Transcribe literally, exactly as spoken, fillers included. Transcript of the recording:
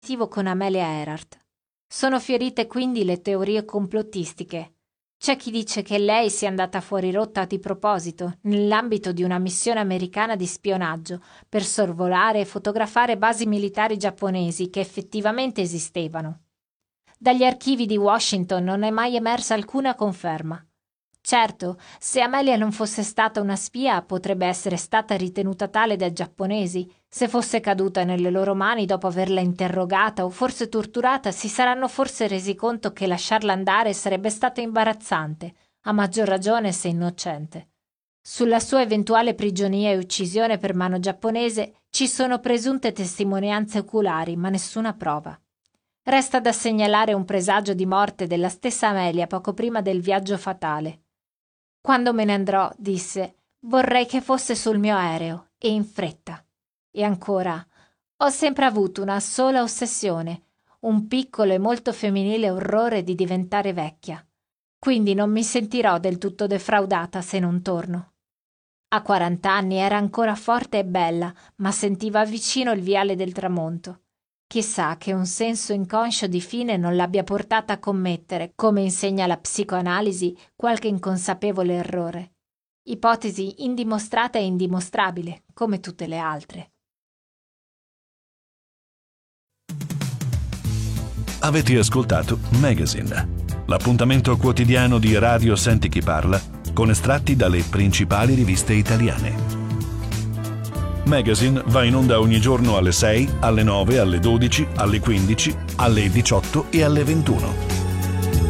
con Amelia Earhart. Sono fiorite quindi le teorie complottistiche. C'è chi dice che lei sia andata fuori rotta di proposito, nell'ambito di una missione americana di spionaggio, per sorvolare e fotografare basi militari giapponesi che effettivamente esistevano. Dagli archivi di Washington non è mai emersa alcuna conferma. Certo, se Amelia non fosse stata una spia, potrebbe essere stata ritenuta tale dai giapponesi. Se fosse caduta nelle loro mani dopo averla interrogata o forse torturata, si saranno forse resi conto che lasciarla andare sarebbe stato imbarazzante, a maggior ragione se innocente. Sulla sua eventuale prigionia e uccisione per mano giapponese ci sono presunte testimonianze oculari, ma nessuna prova. Resta da segnalare un presagio di morte della stessa Amelia poco prima del viaggio fatale. Quando me ne andrò, disse, vorrei che fosse sul mio aereo, e in fretta. E ancora, ho sempre avuto una sola ossessione, un piccolo e molto femminile orrore di diventare vecchia. Quindi non mi sentirò del tutto defraudata se non torno. A quarant'anni era ancora forte e bella, ma sentiva vicino il viale del tramonto. Chissà che un senso inconscio di fine non l'abbia portata a commettere, come insegna la psicoanalisi, qualche inconsapevole errore. Ipotesi indimostrata e indimostrabile, come tutte le altre. Avete ascoltato Magazine, l'appuntamento quotidiano di Radio Senti Chi Parla, con estratti dalle principali riviste italiane. Magazine va in onda ogni giorno alle sei, alle nove, alle dodici, alle quindici, alle diciotto e alle ventuno.